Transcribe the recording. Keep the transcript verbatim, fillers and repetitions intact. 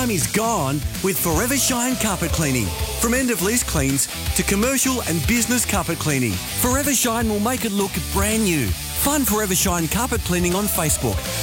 time is gone with Forever Shine Carpet Cleaning. From end-of-lease cleans to commercial and business carpet cleaning, Forever Shine will make it look brand new. Find Forever Shine Carpet Cleaning on Facebook